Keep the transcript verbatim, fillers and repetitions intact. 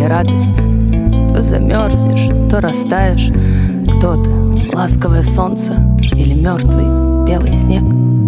радость. То замерзнешь, то растаешь. Кто ты, ласковое солнце или мертвый белый снег?